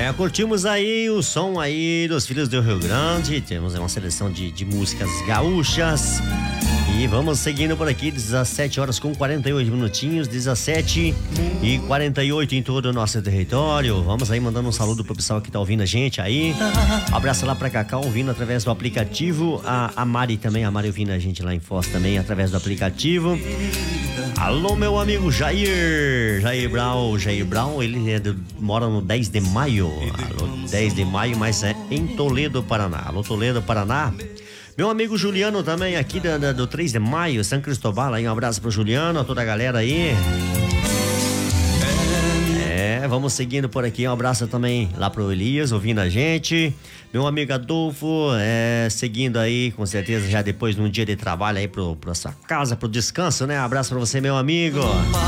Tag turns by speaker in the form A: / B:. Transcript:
A: Curtimos aí o som aí dos Filhos do Rio Grande. Temos uma seleção de músicas gaúchas. E vamos seguindo por aqui, 17 horas com 48 minutinhos, 17 e 48 em todo o nosso território. Vamos aí mandando um saludo pro pessoal que tá ouvindo a gente aí. Abraço lá pra Cacau, ouvindo através do aplicativo. A Mari também, a Mari ouvindo a gente lá em Foz também, através do aplicativo. Alô, meu amigo Jair Brown, ele mora no 10 de maio. Alô, 10 de maio, mas é em Toledo, Paraná. Alô, Toledo, Paraná. Meu amigo Juliano também aqui do 3 de maio, São Cristóbal, aí um abraço pro Juliano, a toda a galera aí. Vamos seguindo por aqui, um abraço também lá pro Elias, ouvindo a gente. Meu amigo Adolfo, seguindo aí, com certeza, já depois de um dia de trabalho aí pra sua casa, pro descanso, né? Abraço pra você, meu amigo.